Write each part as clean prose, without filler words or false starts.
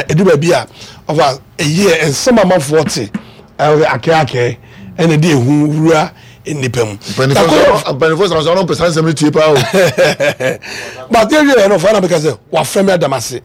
edu ba bia of a year and some amount 40 ake and the hu wura nipam benefits are no percent 70 pound but there you know for because wa frame adamase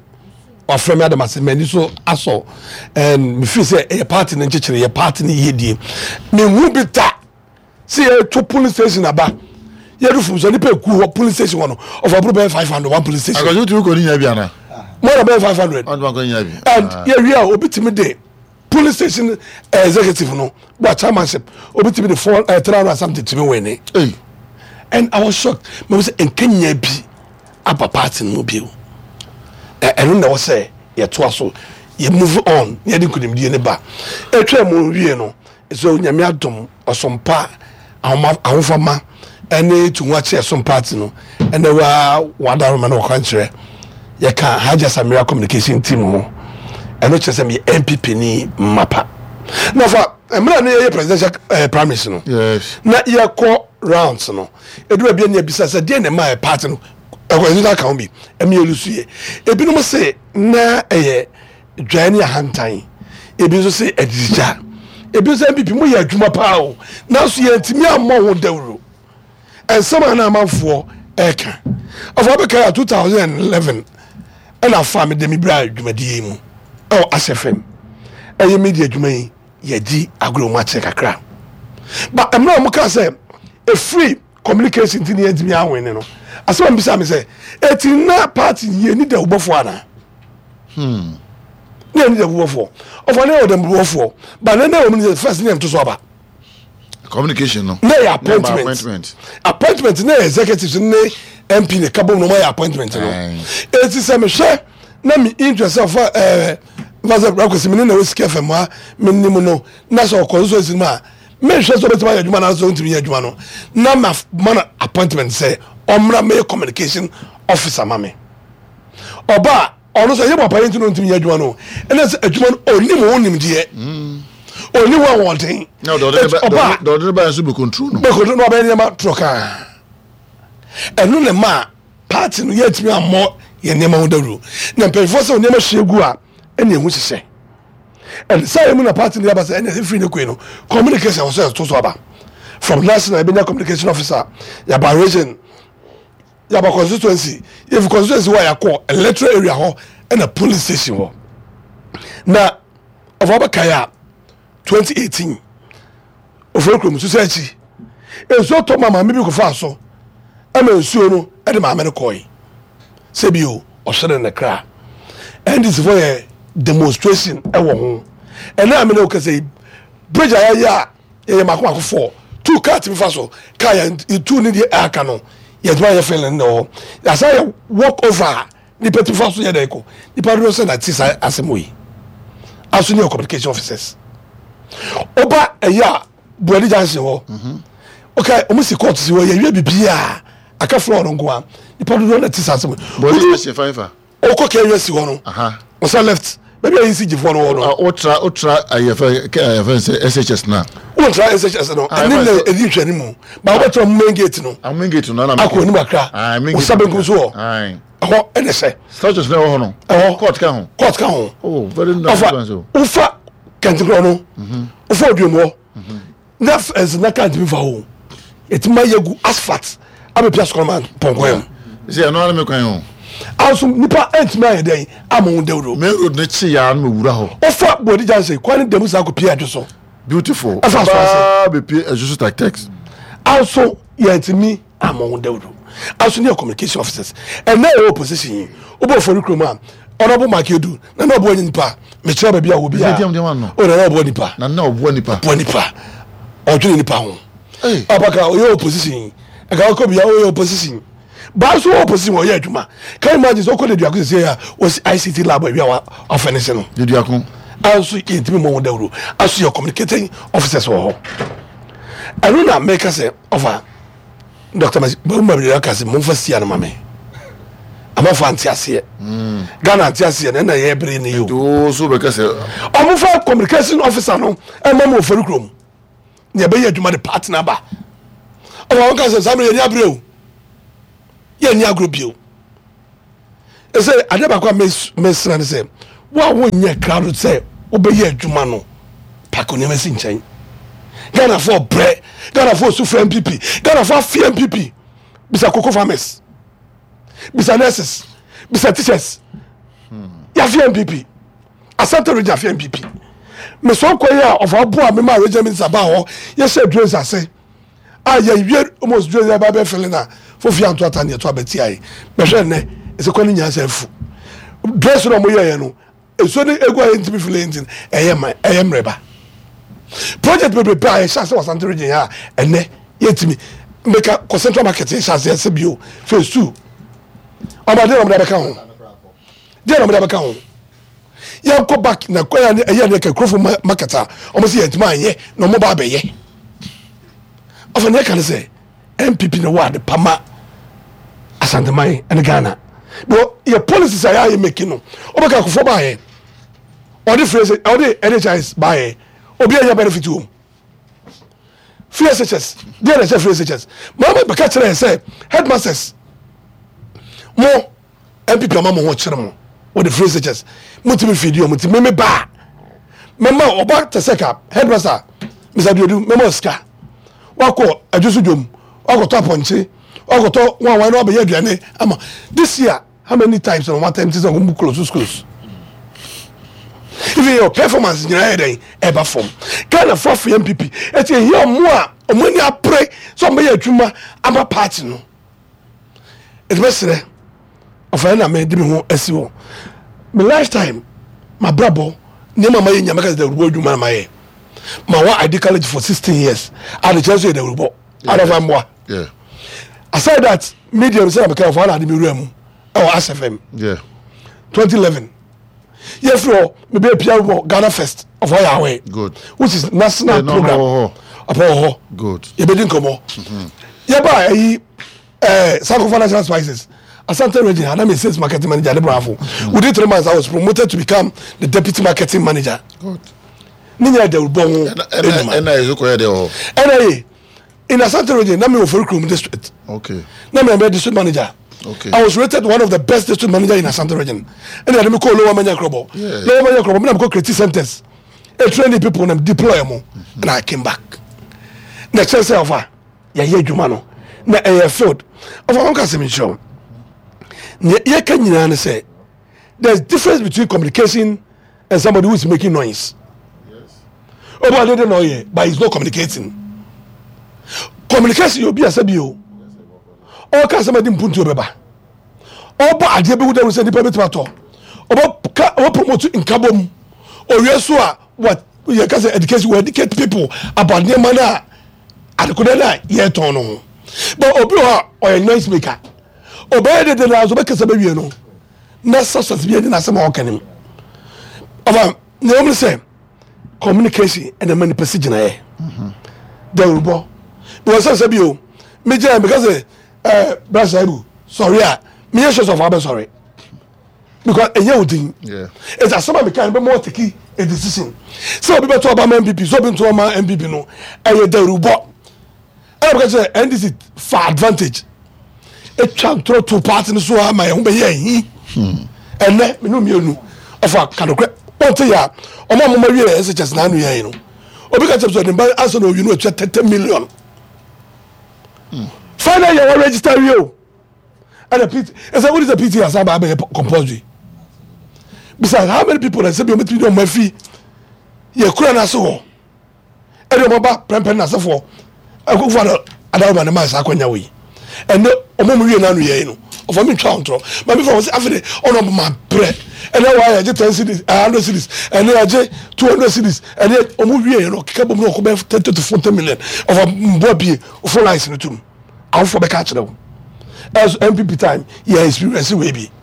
mani so aso and me feel say a party na chichere a party ni yedie me hu bita see to police station aba you do so nipa ku police station one of about 500 one police station because you go nya bia na more than 500 on go nya bia and we are obitimi dey police station executive no but chairmanship obitimi dey 300 something to me when hey and I was shocked me say en Kenya bi aba party no bi and no say ye to aso ye move on ye dey kunim die ne ba etwa mo wie no so nyame adom osompa ahofama ene tunwa che som party no ene wa wadaroma no kwankyere ye ka Haja Samira communication team mo eno chese me MPP ni mapa no fa emra ne ye presidential primaries no yes na ye ko rounds no edu bia ne bisa se de ne ma party no ekwanzu ka bi emi elusuye ebi no se na eye dwane ahantan ebi so se edija ebi so MPP mo ye adwuma pa o na so ye ntimi ammo ho dawro ensama na amanfo eka ofabeka 2011 and I found the Mibra Jumadimu. Oh, SFM. A media Jumay, Yaji, Agromache Kakra. But I'm not Muka say a free communication to the end me winning. As one beside me say, it's in that party you need a Ubafuana. You need a Ubafo. Of an hour them Ubafo, but then the first name to Swaba. Communication, no. No appointment. Appointment, no executives, no MP, the cabo no my appointment. It is a share. Na me interest of was a broker seminary was careful more minimum national consultation ma me share so better my adwuma so ntimi adwuma no na man appointment say omra me communication officer ma me oba ono so ye papa yin no ntimi adwuma no ene say adwuma oni mo onim de oni wa wonten no do ba so be control no no ba ni ma troka enu ne ma party no yet me ammo ye nema ho dawru na mpefo se nema hyegu a ene ehu hyehyɛ and say mu na party no yaba say ene free ne kwe no communication was to so aba from national Ibenya communication officer yaba region yaba constituency if constituency wa yakọ electoral area ho and a police station ho na of Abakaya 2018 ofokrom so sechi enso to mama me bi ko fa so ama ensuo no e de mama ne koi sebio osere ne kra and this for a demonstration e wo ho and na me no ka say bridge ya makoma for two cars me fa so car ya two ni the aka no ya dwa ya feeling no ya say walk over ni peti fa so ya dey ko ni pa do say na tisa asemoyi aso ni communication officers oba eya buadi jansen ho okay o musi court si wo ya wi bibia aka floor no nko ni pa do na tisa asemoyi buadi jansen fiver o ko ke yesi ho no o sa left maybe I see G4 no ultra IFN SHS na ultra SHS no and then e di hwani mu ba wo to main gate no na akọ ni makra o sabe nko so ho ene se SHS na ho no court ka ho oh very nice so ufa kantigro no ufa odumo na as na kan mi fa ho etima yegu asphalt abepia skorman ponkoyam se no na me kwan ho also nipa entime ayeden amon dawro me road ne chi ya no wura ho ofa body janse kwani demu sa ko pia so beautiful be pia just like text also yentimi amon dawro also ne communication officers and na opposition obo for kroma honorable makedu na no bo nipa me kira ba bia wo bia o na bo nipa na bo nipa odwene nipa ho abaka o yo opposition e ka ko bia o yo opposition ba so opposition wo ye adwuma can imagine so ko de duako se ya was ICT lab we wa ofenese no de duako also intimi mo dawro also your communicating officers wo ho anu na make us offer Dr. Mabira kasi mo fa sia na mame ama fa antiase Ghana antiase na ye bre ne yo do so be kase o mo fa communication officer no e ma mo oferi krom ne be ye adwuma de partner ba o mo ka se samre ye ni abreu ye ni agrobio e say adeba kwa mesra ne say wa wonye crowd say obeye adwuma no pako ne mesi nchen Ghana for bread Ghana for sufre MPP Ghana for fear MPP bisa cocoa farmers bisa nurses bisa teachers ya fear MPP Asante Region fear MPP me so koya of aboa me ma region minister ba ho ye say drones ase ya wie almost drones ba be felina for fear to atane to abeti ai me hwe ne ese kwani nya say fu dress no mo ye no eso ni egu ayi ntimi feel engine eyem reba project be prepare chance was Asante Region ya ene yetimi make central market chance ya sebio phase 2 amade no mda ho je no mda ho ya go back na kwaya ne eya ne ka crofo marketer omo se yentima anye no mo ba beye of ne kan say MPP no ward pama Asante man and Ghana but your policies are you making no obeka kofo ba ye or the phrase or the NHS ba ye obi ya benefit home free SHS there is free SHS mama be catch say headmasters mo MPP mama mo chere mo with the free SHS mutimi video mutimi me ba mama oba teseka headmaster Mr. Diodu mama ska wako ajusu dwom wako to aponche wako to wan no be aduane ama this year how many times on one time this on close schools even your performance in your head ever form kind of for MPP et here mo omani apre so me adwuma ama party no it was of na me de me ho asiwo my lifetime my brabo ne mama ye nyama ka de rubo adwuma ma ye ma wa ID college for 16 years and the chance de rubo out of amwa yeah aside that media say am ka for na de me ruam or SFM yeah 2011 yes bro me be Pierre Ghana Fest of all our way good which is national program apo good e be din komo ye ba Sako Financial Spices Asante Region and I'm a sales marketing manager Bravo within 3 months I was promoted to become the deputy marketing manager good ninya de bon and I look where they are and in Asante Region na me Oforikrom district okay na me district manager. Okay. I was rated one of the best district manager in Asante Region. And then I call Lower Manya Krobo. Lower Manya Krobo, I go create centers. I train people and deploy them. And I came back. The chance of ya jumano. Na field. Of our Uncle show. Ya can you say there's difference between communication and somebody who is making noise. Yes. Oh, I didn't know ye, but he's not communicating. Communication you'll be a sabio. O ka somebody mpuntu obeba o ba ade be wuda se nipa betima to o promote income o yeso a what you can say education we educate people about the manner adekoda na ye ton no but obi o noise maker obi de na so be kasa be wie no na success be na se ma o kanim aba ne o say communication and the many passage na ye the rubo because say be o me jam because Brasaibu, sorry, me issues of Abba sorry. Because a young thing, it's as somebody can be more sticky a decision. So people talk about MPP, so been to a MPP no, and you're the robot. And this is for advantage. A child throw 2 parts in the soil, my own baby, and let me know me of a kind of one thing, or Mamma Maria, as just 9 years. Or because of the answer, you know, 10 million. Finally, you register you. And a PT, what is a PT as a compulsory? Besides, how many people that say you meet me on my fee? You're crying as well. And your mother, Prempen as a for. I go for another man, my Sakonya. And no, a moment you know, of me counter. My before was after the honor of my bread. And now I just 10 cities, 100 cities, and then I just 200 cities, and then a movie, you know, Cabo 30 to 40 million of a Bobby for life in the tomb. I'll for the catch now. As MPP time, yeah, experience will be.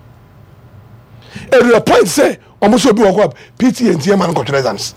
And the point say, almost will be up PT and TM contractors.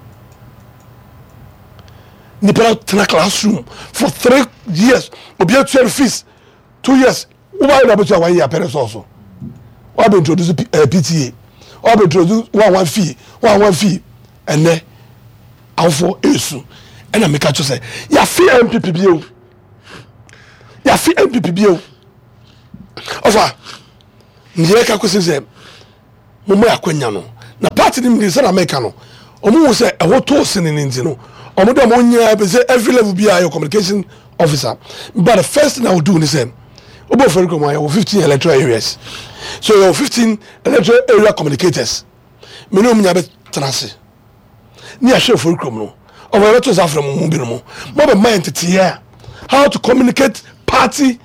Nippel in a classroom for 3 years, obligatory fees, 2 years. Why not about 1 year parents also? Why be introduce PTA? Why be introduce one fee, and then I'll for issue. And I make a say, yeah, fear MPP. Ya fi MPP bio. Ofa. Ndiye ka kwese mo akwanya no na party ni mi say na make no omo wo say e wo to sene ni nti no omo do mo nya be say every level be your communication officer but the first thing I will do is say obo Fericom I have 15 electoral areas so you have 15 electoral area communicators me no nya be transe ni a share Fericom no over let us after mo bi no mo be mind here how to communicate party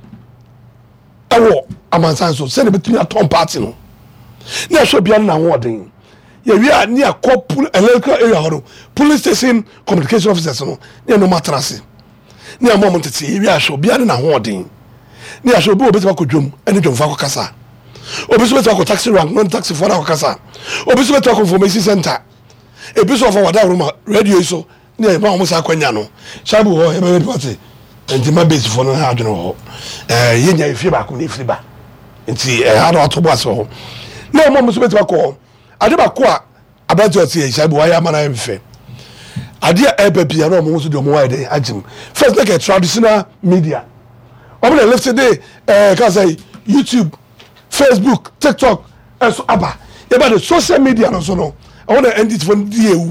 awo amansan so say na betumi aton party no ni a share bia na ho odin we are near electoral area horo police station communication officers no near no matrasi near moment tete we are show bia na ho odin near show bi obeti akodwom ene dwomfa akokasa obi so beti akọ taxi rank non taxi for akokasa obi so beti akọ information center ebi so for wada room radio so near ba omo sa kwanya no shabu ho e be party enti ma base for no ha adwene ho yenya efie ba ko na efie ba enti ha do atobo aso ho na omo so beti akọ ade ba ko a abati oti e shabu wa ya mana emfe ade a ebabia na omo so de omo wa de agim first like a traditional media omo left today can say YouTube, Facebook, TikTok so aba e ba the social media no so no I want to end it for the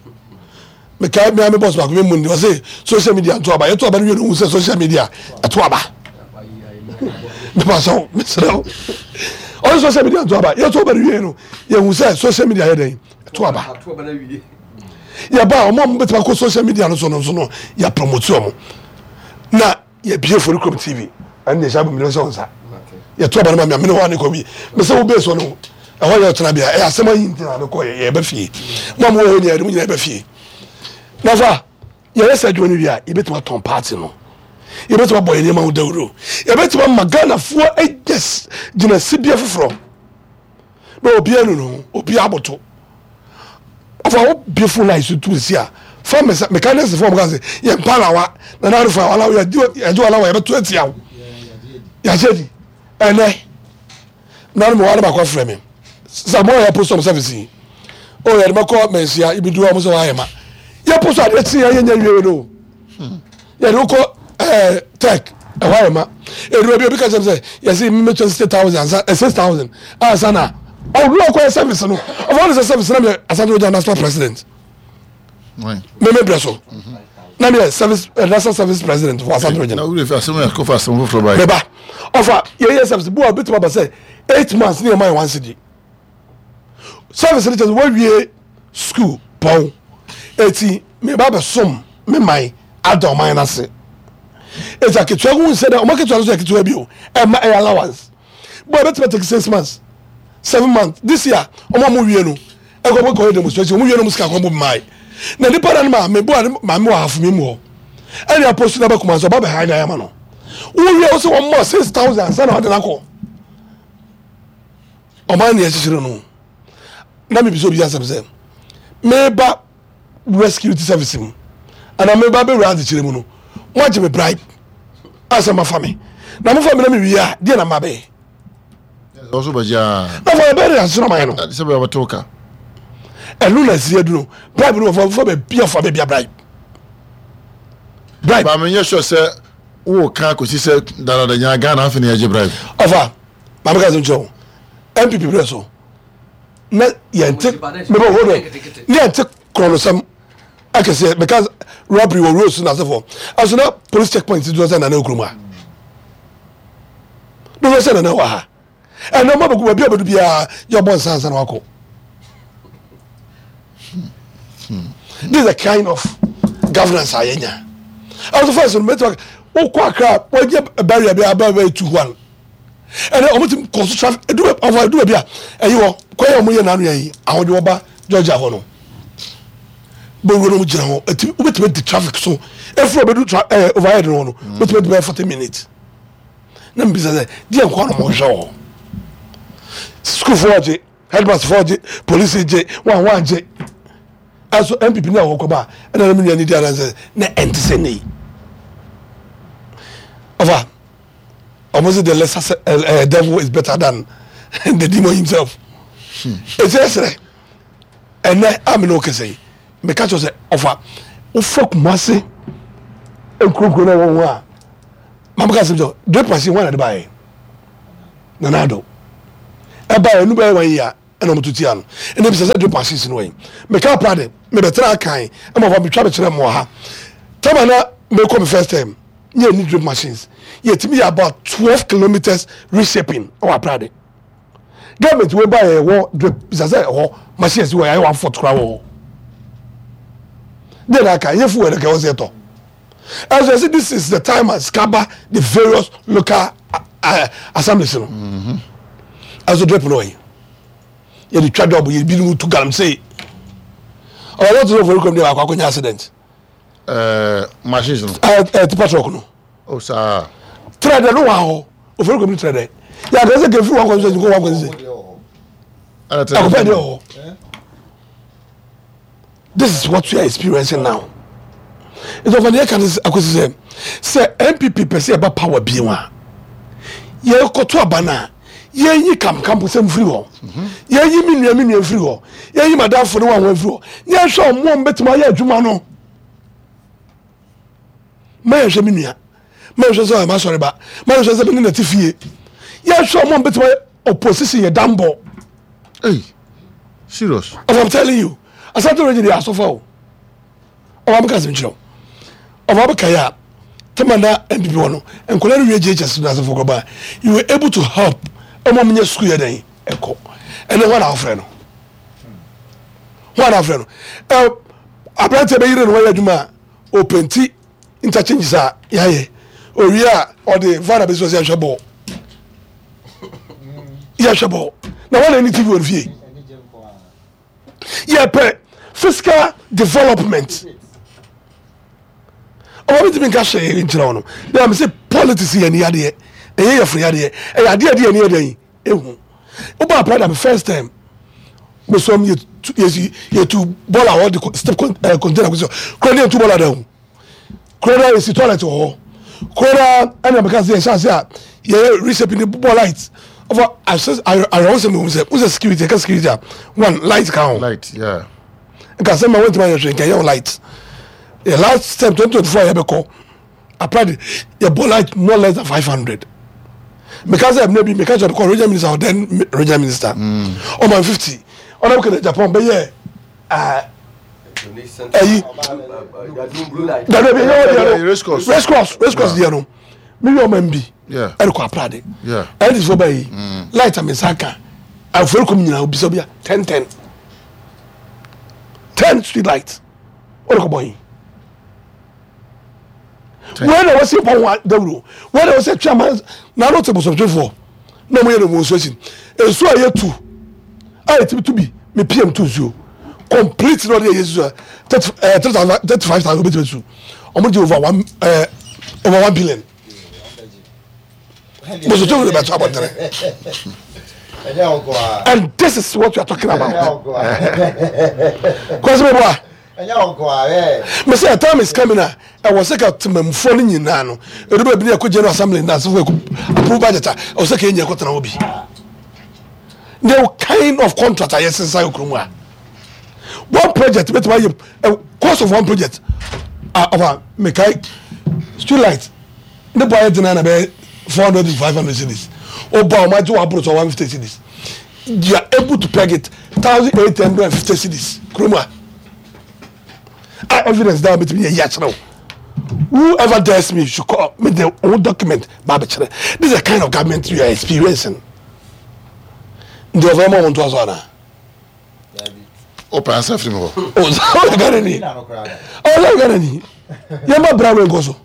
me kai me boss ba ko me mundi o say social media to aba e to aba no we say social media to aba me pass on me say on social media to aba you to aba we no you hu say social media here dey to aba na wi ya ba o mo betima ko social media no so no ya promote o mo na ya bie Fericom TV and dey shabu mi so nsa ya to aba na me no wa ne ko bi me say wo be so no e ho ya tena bia e asema yin tina no ko ye ba fie mo mo ho ni e mu nya ba fie na fa ya resa dwoni bia e betima ton party no e betima boy ni ma wo dawro e betima magana fo ejes gina sibia foforo no obi anu no obi aboto afa wo beautiful nice to see a for mechanics for because ye mpala wa na na rufa wala ya di wala wa ya beto atia ya jedi ene na mo wala ba kwa frame sa mo ya post some service o ya ma ko mensia ibidu o mo so wa ya ma ya post ade ti ya nya wiwe no ya no ko tech e wa ya ma e ru obi ka say ya say me 20,000 6,000 sana oh no ko service no of all the service na me asanjo ja national president ouais me breso na me service national service president for asanjo ja na we fa some ko fa some for buy beba offer ye service bo bit ba say 8 months near my one city service it we wie school pon eti me ba be som me mai adon mai na se eza ke twa gun say da o market twa so ke twa bi o e ma allowance bo bit take 6 months 7 months this year omo mo wie no e go go demonstration mo wie no muska ko mo mai na ni para ma me bo ma me wa hafu me mo e ya post na ba kuma so ba be ha ya ma no wo wie o so wo mo 6,000 sana wa de na ko o ma ni e sisiro no na me bi so bi ya say me ba rescue service mu ana me ba be run the chire mu no mo je me bribe asa ma family na mo family na me wie a de na ma be also baja na for be re asoro man no se be batoka elu na sie du no bribe no for be bia for be bia bribe ba me ye sure say wo ka ko si say dara da nya Ghana afi na ye bribe ofa ma me ka so jo MPP preso na yente me bo hold ni yente kronosam akese because robbery or rules na so for as na police checkpoint do say na na okroma do say na wa ha and no mabu bia bedu bia your boss sansa na wako this is a kind of governance ayenya as the first one meto o kwa kra o je barrier bia ba 21 and omutim cause traffic do over do bia eyiwo koye omuye na anu yi awode oba Georgia ho no bo wo no mu gira ho obetim the traffic so every obedu overhead no obetim be 40 minutes na mbisa say dia nko no mo hwe school forge headmaster forge police je one je aso MPP na okoba na me ni dia na entiseni over almost the lesser devil is better than the demon himself it's yes and I'm no say me catch say over o fok mase enkrokro na won a mama ka say do pass one at buy nanado e buy enu buy one year ɛna ɔmototia no ɛna bisa sɛ drip machines no wɔ meka prade mebɛtena kan ɛma ɔfa metwa bɛkyerɛ mo ha tama na mekɔ me first time nyɛ ni drip machines yɛtumi yɛ about 12 kilometers reshaping ɛwɔ prade government wey buy ɛwɔ drip bisa sɛ ɛwɔ machines wɔ yɛ 140 kora wɔ then aka yɛfu wɔ ɛdɛkɛ wɔ sɛ ɛtɔ as I say this is the time I scatter the various local assemblies no as a drip no way you the try job you be to galamsey or what to over come there akwakonya accident machines no tipa truck no oh sir trader no wa ho over come trader ya ga say ke fi one constituency go one constituency this is what we are experiencing now. It's over there can say MPP per se about power be one. Ye ko to abana. Ye yi kam sem free ho. Ye yi minua free ho. Ye yi madam for no one free ho. Ye show mo betima ye adwuma no. Ma ye hwe minua. Ma hwe so ma sorry ba. Ma hwe so be na tifie. Ye show mo betima opposition ye dambo. Hey. Serious. As I'm telling you. As I told you, they are so far. Oh, I'm going to of Abakaya, Tamana and Bibono, and Colonel JHS as a Fogoba, you were able to help a moment your school day, echo, and then one our friend. One our friend. I plan to be in where you ma open tea interchanges are, yea, or we are, or the Vanabis was Yashabo. Yashabo. Now, what any TV will be? Yeah, fiscal development. Oh, we didn't catch it in Toronto. They are say politics here near there. They are free here. And I did near there. Oba pride am first time. Me so me you to ball all the step container question. Crowd to ball down. Crowd is toilet or crowd and because they say yeah reshaping the ball lights. Over I also who's a security one light count. Light, yeah. Because some went to my drink and your light. The last time 2024 I have call. I prayed your ball light no less than 500. Because I maybe because of the regional minister or then regional minister. Or my 50. Or I'm going to Japan, but yeah. Race course, dear no. Maybe I'm MB. Yeah. I require Prade. Yeah. And it's for by light and Misaka. I feel coming now, Bisobia 10 street lights. What a boy. When I was in Pong, when I was a chairman, now not supposed to for no more demonstration. And so I had to. I had to be me PM2 complete not the 35,000 almost over 1 billion. And this is what you are talking about. Me say time is coming. I was like to me falling in nano. Everybody be a general assembly and that's approve budget. I was like in your cotton obi. The kind of contract I yes inside Okrumwa. One project, but a cost of one project of a Mekai street light. The boy didn't have 400 to 500 cities. Or buy my 2 approach or 150 cities. You are able to peg it 1,850 cities. Krumwa. Evidence that between yes now. Whoever dares me should call me the old document. This is the kind of government you are experiencing. The overman to us on. Open yourself to me. Oh, so got any? Oh, got any? You're my brother gozo.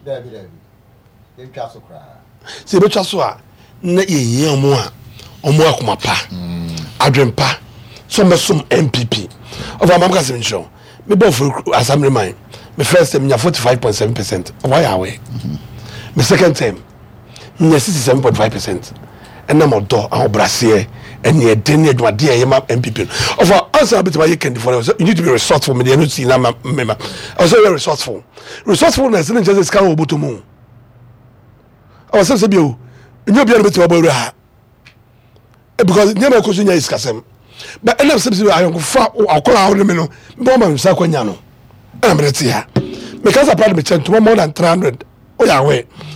See, but just what? Na ye more kumapa. Adrempa. Some MPP. Of our mamma show. Me both assembly mine. My first time, 45.7%. Why are we? My second time, 67.5%. And I'm door, our brassier, and near Denny, my dear MPP. Of our answer, a bit of my candy for you need to be resourceful. Me, I was very resourceful. Resourcefulness isn't just a scar over to moon. I was saying, you know, be able to about because never question is Casem. But enough subsidy, I go far or call out the menu, Bomber Saquaniano. I'm ready here. Because I probably spent more than 300. Oh, yeah, wait.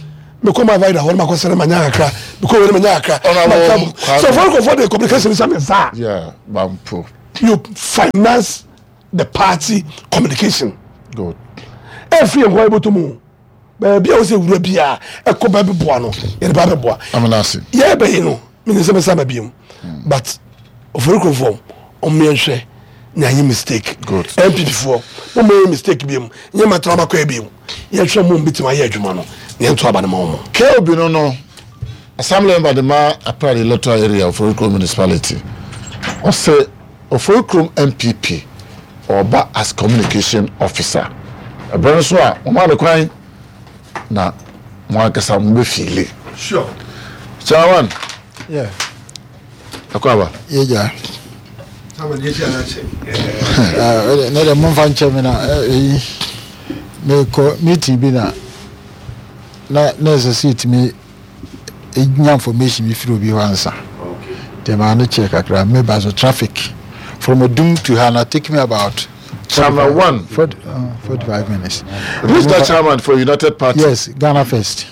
because my vida hol ma ko sere manya kakra because we manya kakra so for the communication is am yeah bampo you finance the party communication good every one able to move bia o se wura bia e ko ba be boa no ye ba be boa amanasi ye be no me se me sama biem but ofuriko form o me nhwe na any mistake good MPP for no make mistake biem ye ma trauma ko biem ye hwe mo bitima ye adwuma no ne nto aba na ma mo KOB no assembly member the ma apart the electoral area of Ofuriko municipality o say Ofuriko MPP oba as communication officer abran so a o ma le kwan na mo akasa mo be feel sure chairman yeah akwaba yeah sama de chi ana che na de mon fan chemina me ko meeting bi na necessity me enya information mi firo bi wansa okay the man check akra me bazo traffic from Odum to Hana take me about chairman 45 minutes. Who's that chairman for United Party? Yes, Ghana First.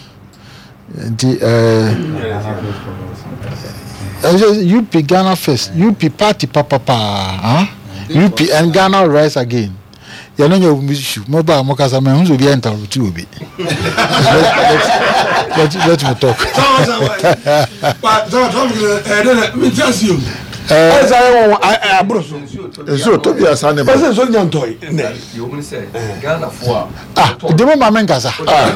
UP Ghana First. UP Party Papa, huh? UP and Ghana Rise Again. You know your issue. Mobile Mokasa man who be enter to be. Let me talk. So to be as an person so nyantoy you will say Ghana for the moment man kasa Ghana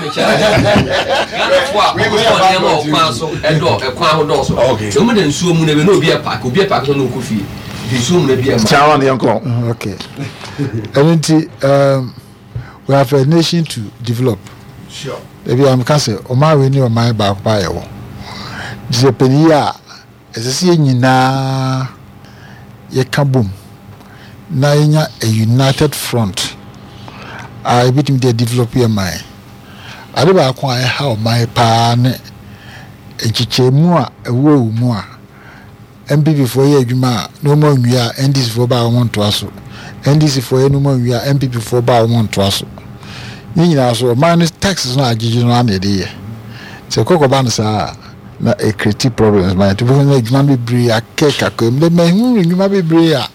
for we go so e kwa ho do so okay so me den suo mu na be no obi park so no ko fi the suo mu na be chairman yanko okay and we have a nation to develop sure maybe am can say o ma we ni o ma ba pa ye wo Japan ya esese nyina ye kabum na yenya a united front I bitim dey develop your mind ade ba ko ai ha o mai pa ne echichemu a ewo mu a MPP for ye adwuma no mo nwia NDC for ba won to aso NDC for ye no mo nwia MPP for ba won to aso ni nyina so minus taxes no agigi no na dey ye se kokoba no sa na a creative problems my to be na adwuma be bre akeka ko me hu adwuma be bre a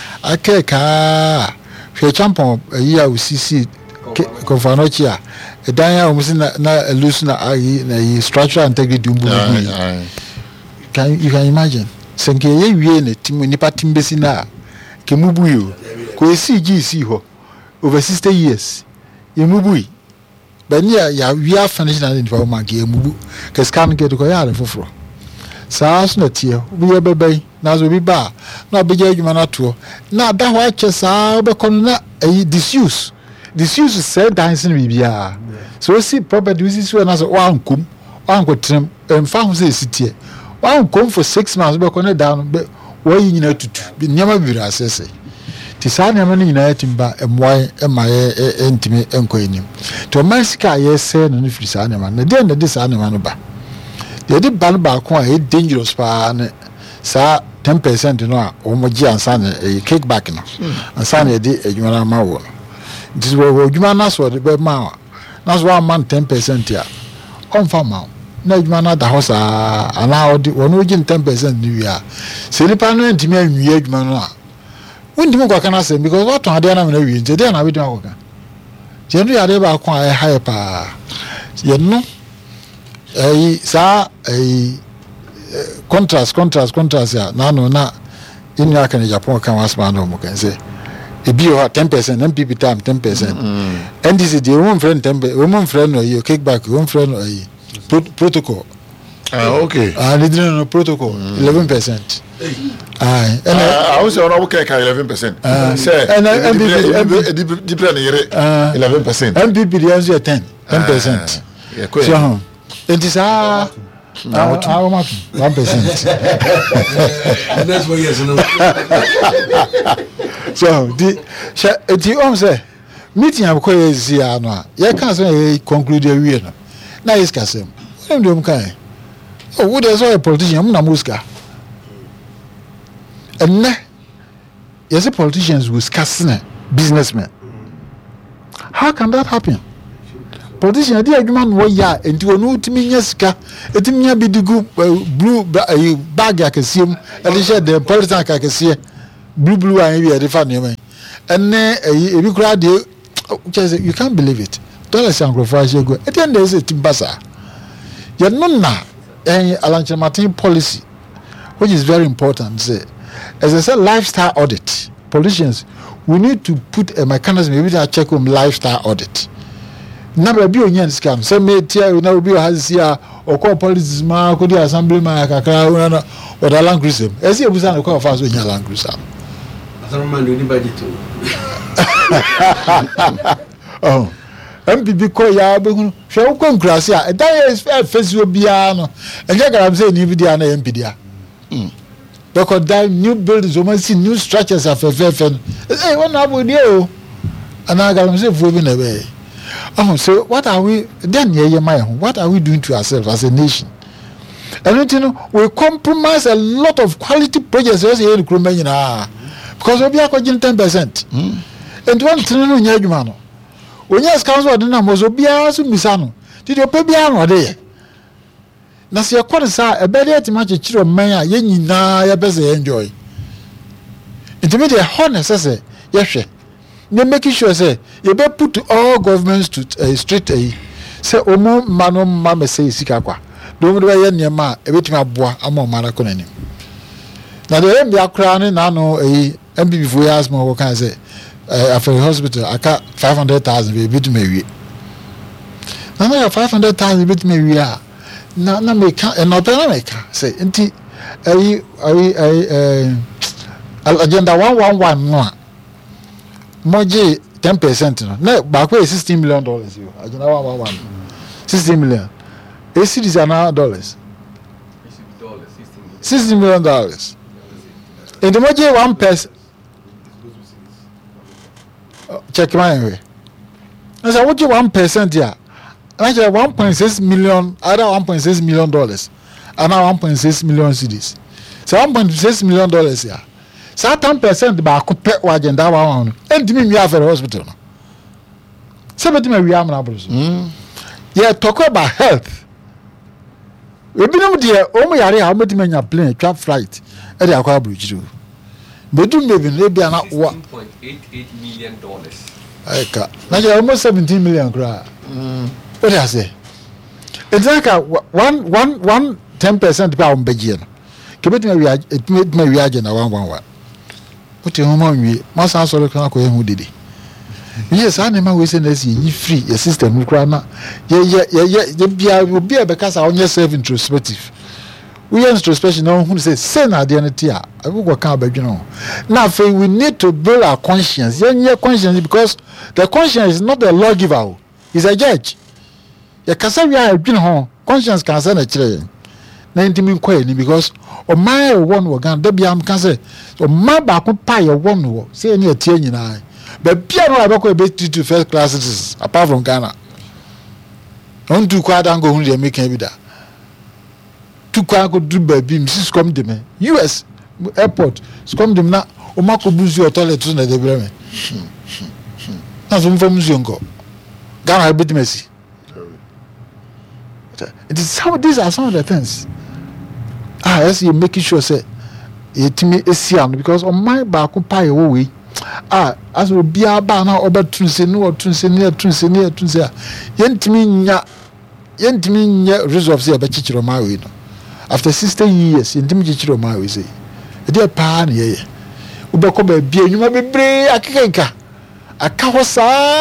akeka hwe champon yi a usisi konfanochi a edan ya umusi na loose na ayi na yi structural integrity umbu you can imagine senke ye wie na timu nipa timbesi na kemubu yo ko esi ho over 60 years ye mubu bani ya we are finishing na nipa o magi mubu ke scan get ko ya refoforo saa so na tie obi ye bebe na zo bi ba na obeje adwuma na to na da ho ache saa obekon na disuse said dancing bibia so see property we see na so wan kotrem emfa ho say sitie wan kom for 6 months obekon na down be wo yi nyina tutu bi nyama bi rasese ti saa nyama nyina timba emwai emaye entimi enko enim to mansika ye say no firi saa nyama na de saa nyama no ba de ban ba ko a dangerous pa ne saa 10% no a o mo gi ansa na kickback no ansa na de adwuma na ma wo this we adwuma na so de be ma na so man 10% ya on fa ma na adwuma na da ho saa ana o de wono gi 10% ni wi a se ni pa no ntimi anwi adwuma no a wondimi kwa kana se because what ade na na wi nje de na we de akọ ka je no ya de ba ko a high pa ye no sa contrast ya na no na in aka ne Japan kan wasma no mo kan say e bi o 10% MPP time 10% NDC the woman friend 10% woman friend no you kickback woman friend no protocol okay and it no protocol 11% I was on our cake 11%. Say, MPP different 11%. MPP the answer 10%. So, it is 1%. That's what yes no. So, the say meeting am ko yezi ano ye kan say conclude we no. Na is kasem. Dem dem kan. Oh, what is a politician na muska. And yes, politicians will scarce businessmen. How can that happen? politician dey adwuma no ya enti onu timi nya sika etimi nya bidigu blue bag akasiem e share the politician akase blue an we dey fa no man enne ebi kura dey you can't believe it dollars and grofashe go at the end there is a timbasa you no na Alanche Martin policy which is very important say as I said lifestyle audit politicians we need to put a mechanism maybe to check lifestyle audit number be onyan scam say me tia you know be has here or call police ma ko di assembly ma kakra una or the land cruiser as you busan ko fa so onyan land cruiser asama no ni budget oh MPP ko ya begun hwe ko nkrase a da is face obia no enje garam say ni bi dia na MP dia because that new buildings woman see new structures of FFN one abo dia o ana garam say fu bi na be so what are we then what are we doing to ourselves as a nation? And you know we compromise a lot of quality projects as here in Krumenya because we are getting 10%. And one thing no nya adwuma no. Onya council de na mozo bia so misa no. Did you pay bia no dey? Na se yakɔ sa e be dey tima kyekire man a ye nyina ya bese enjoy. Intimate honest say ye hwɛ. They making sure say you be put all governments to straight say omo mano mama say sika kwa don't do ye niema e betimi aboa ama mara ko nanim na de em bia kra ne na no MPP for years mo kan say after hospital aka 500,000 be betimi wi na 500,000 betimi wi a na me kan na opera me kan say enti agenda 111 no moje 10% no na back way $16 million you agenda 111 $16 million cities are now dollars $16 million and the moje 1% check my way I say what you 1% here actually 1.6 million either 1.6 million dollars and now 1.6 million cities so 1.6 million dollars here so 10% ba ko pe wa agenda wa wan entimi mi afere hospital no se betimi wi amna bruso yeah talk about health we binum de o mu yare ha betimi nya plane twa flight e de akwa brujiru bedum bebi no bia na $16.88 million eka na je almost 17 million kra what I say it's like one 10% pa on begie no ke betimi wi agenda 111 what you want masa so kan ko ehu dede yes anema we say na si yi free your system kura na ye bia obi be kasa onye self introspective we introspection no who say na de na tia abugo kan abadwino na fe we need to build our conscience your conscience because the conscience is not a lawgiver is a judge ye kasa we adwino ho conscience kan say na kire na intimi kwa ni because o my one organ da bia am kan say o ma ba ko pa ye one wo say ni atie nyina but bia no abako be to first class citizens apart from Ghana on tu kwa dango hu de make bi da tu kwa ko du ba bi mrs come de me US airport come de na o ma ko buzi o toilet na de breme na so mfa muzi onko Ghana be de mesi it is some these are some of the things yes you making sure say etimi esian because on my back pa ye wo we as we bia ba na obetunse ni otunse yentimi nya resolve ye be chichiro ma we no after 16 years yentimi chichiro ma we say e dey pa na ye ubeko ba bia enuma bebre akikenka aka hosa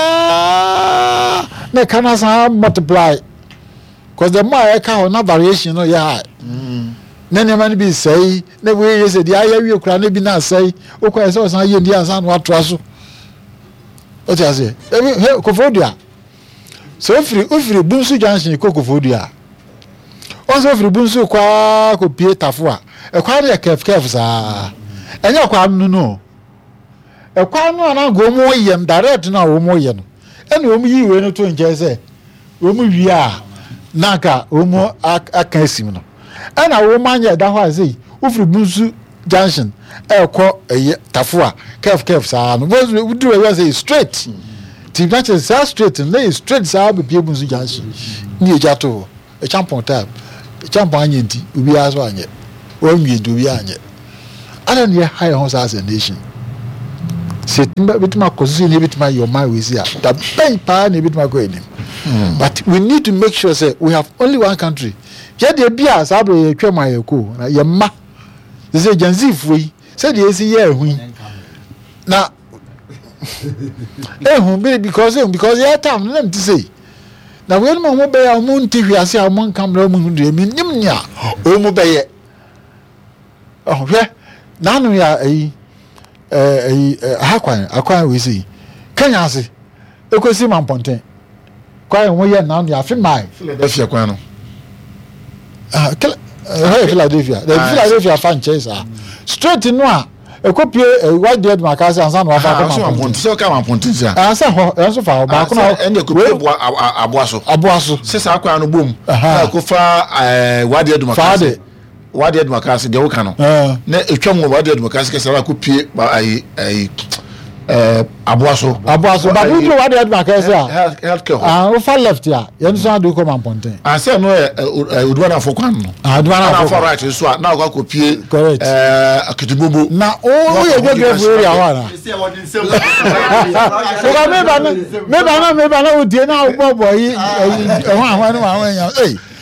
na kana sa multiply because the more I can na variation no ya nene man bi say na we yes the aya wi okra na bi na say o kwa say o san ye ndi ansa no atoa so o ti ase he Kofodia so ofiri bunsu junction Kofodia o so ofiri bunsu kwa ko pie tafo e kwa na kef sa enya kwa nu no e kwa no na go mo yem direct na wo mo ye no ene wo mo yi we no to nje say wo mo wi a naka wo mo aka esim no ana wo manya da ho azei ofiri bunsu junction e ko tafo a kef sa no wo do we say straight ti match is straight and lay straight saa be pie bunzu janshi ni eja to e champion time e champion anyenti obi aso anye o nwie do bi anye ana ne high house as a nation se timba bitima kosi ne bitima your mind we see da ben pa ne bitima go enim but we need to make sure say we have only one country je de bia saa bro ye twema ye ko na ye ma say janzif we say de esi ye hu na because yeah time let me say na when mo be ya mo nti hwiase a mo nkamra mo hu de mi nim nya o mo be ye oh hwe na no ya akwan we see Kenya ase ekosi Mamponten kwa won ye na ya fi mai Philadelphia kwa no Philadelphia fan chase straight no a ekopie wide dead makase ansa no afa ko Mamponten so ka Mamponten sia ansa ho enso fa ba ko na ende kopie aboaso sesa akwa no bom na ko fa wide dead makase wide dead makase de wo ka no na etwam wide dead makase ke sara kopie aboaso ba bu do wide dead makase healthcare o fa left ya yen so adu ko Mamponten ansa no udwana afọ kwan no udwana afọ right so na ko kopie akitibobo na o ye geography area wa na me ba na o die na bobo yi ahwan ya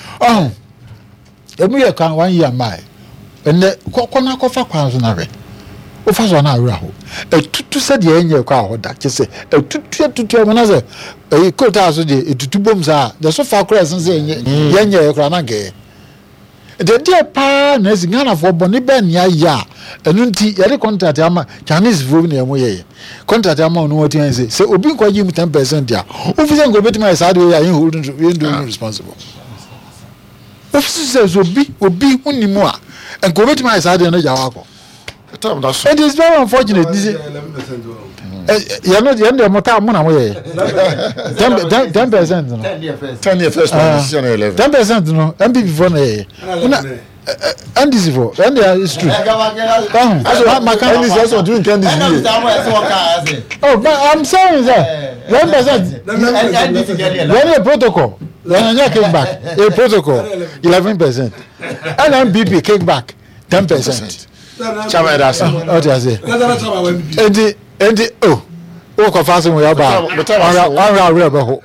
emu ye kan 1 year mai enne kokona kofa kwan so na we o fa so na awura ho etutu se de enye kwa hoda kese etutu me na se kota so de etutu bom sa de so fa kra se yenye kra na ge de pa na zingana fo boni ben ya enu nti ye de contract ama Chinese vote na emo ye contract ama no woti an se obi nko gi mu 10% ya o fi se ngo betima sa de ya yin hold responsible officer obi hunimu a enko betima sa de na jawa ko it is very unfortunate this you know the end of mota mo na mo ye 10% no 10 year first position 11 10% no MPP for na ye and this for and is true so my can is also doing can this year oh but I'm saying that 10% when a protocol when you came back a protocol 11% and MPP came back 10%. Chama that's what I say. And o ko fa so mo ya ba wa re ho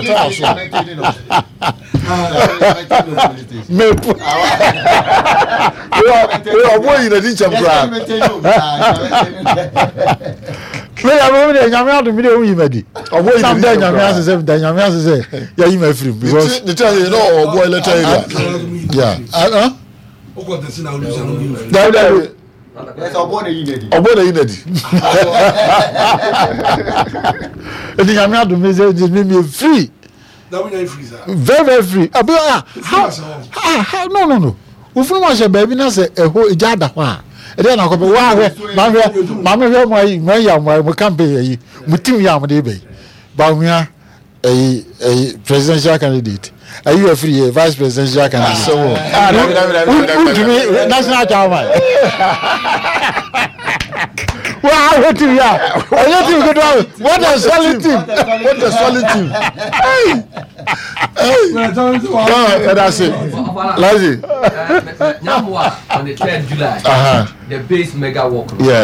me o boy na din chambra me ya mo de nyame adu mi de o yimadi o boy na de nyame ase ya yima free because the tell you know o boy later area yeah o ko de sina olusa no yes obode yinedi edi nyame adu me say me free that when you free sir very free how no ufunu ma she baby na say eho eja da ho a ede na ko be wa hwe ma hwe mo ya mo campaign yi mutim ya mo de be ba hua presidential candidate are you a free vice presidential candidate so national chairman wow what you ya what a solid team that's it lazy Nyamwa on the 3rd July the base mega walk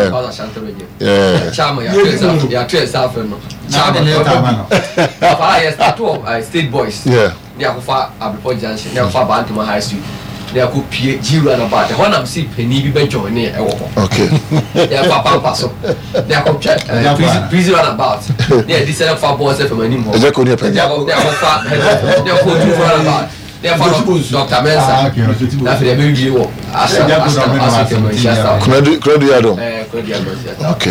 chama ya twesa no chama start state boys they are for Abripo Junction they are for Bantama High Street they are copy Giro and about the one I'm see penny be bench on here okay they are for Pampaso they are copy busy run about they are decided for boys from anymore they are for they are for run about they are for Dr. Mensa that they be you credit yado okay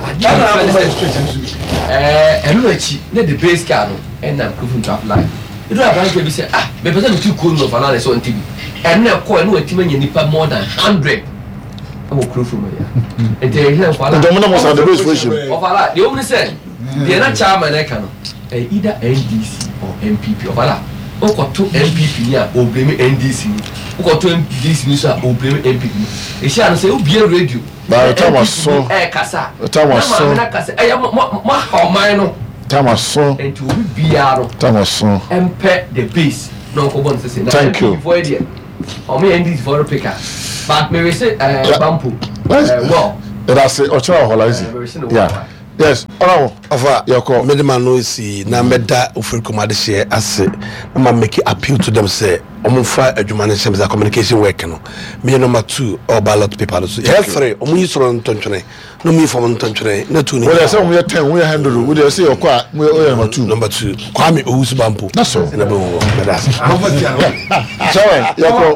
enuachi na the base car no and na proof traffic light you don't have to be say me person too cool no for now so on TV and na call no team nya nipa more than 100 am proof from here and they here for the domino must have the base for of ala the only say the na chairman e kan either NDC or MPP of ala o ko to MPP ni a o blame NDC ni o ko to NDC ni so o blame MPP e sha no say o bia radio but the time was so kasa the time was so na kasa mo how man no Tamaso. And to be biaro. Tamaso. Empet the base. No common to say. Thank you. For idea. Or me and this for a picker. But maybe say bamboo. Well. That's it. Ocha Holazi. Yeah. Yes. Oh, Afa yako medema no si na meda Ofuricom ade share ase na make appeal to them say omunfa adwuma ne shemza communication work no me number 2 or ballot paper so yeah 3 omun yisoro ntontwene no me form ntontwene na 2 ni we say we 10 we 100 we dey say yoko we number 2 Kwame Owusu Bampo that's all na be wo that's chawe yako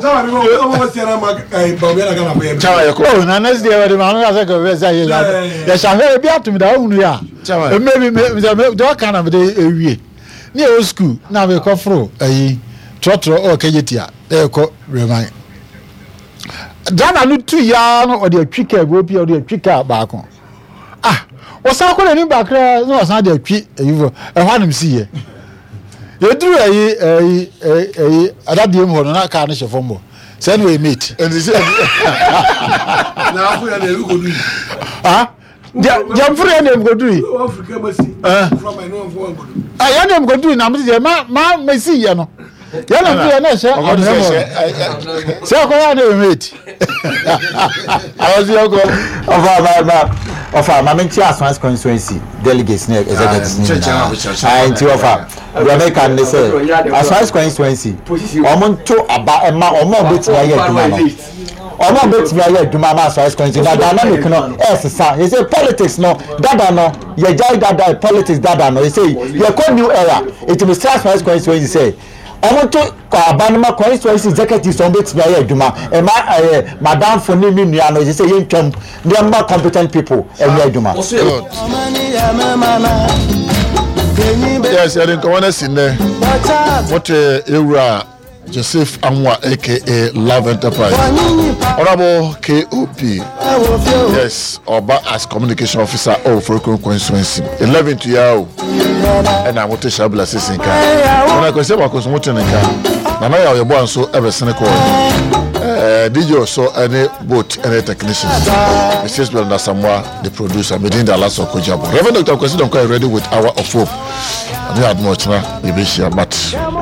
chawe yako na next day we ma no say go we say ya shafe bi atumi da hunu ya maybe me do kind of dey ewie ni o school na we ko fro ayi trotro o kejetia e ko remind dana no 2 ya no o dey twika go bi o dey twika ba ko o sa ko ni ba kra no o sa dey twi ayi e hwanim si ye duru ayi adadiem ho no na ka no shefombo say no e meet and say na afu ya na go do jam free name go do Africa masi from my no for go do ya name go do na ma mesi ye no ya na free na say ko ya na meet I was yoko of our Mamenti Aswans constituency delegates near executives. I offer the American they say Aswans constituency. Omon to about Emma or more bits by your Omo bit me here do mama so is continue that dynamic no yes sir he say politics no dada no ye jai dada politics dada no he say ye call new era it will start for constituency say omo to abanima constituency executives on bit me here do ma madam for ni nua no he say ye twam the competent people e here do ma yes I didn't want to see ne what ewura Joseph Anwa aka Love Enterprise Honorable KOP yes Oba as communication officer of Ofuricom constituency 11th year and I want to shabla sisinka when I go say because what in ka na ya your boy so ever cynical DJ so any boat any technicians Mrs. Belanda Samoa the producer Medin the last of Kojabo Reverend Dr. Kwesi don't ready with Hour of Hope I don't have much na but